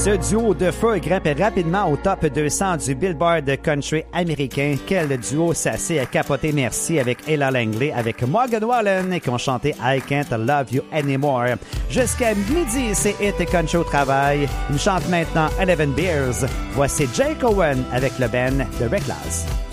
Ce duo de feu grimpe rapidement au top 200 du Billboard Country américain. Quel duo, ça s'est capoté merci avec Ella Langley, avec Morgan Wallen qui ont chanté I Can't Love You Anymore. Jusqu'à midi, c'est Hit Country au travail. Il chante maintenant 11 Beers. Voici Jake Owen avec le band The Reckless.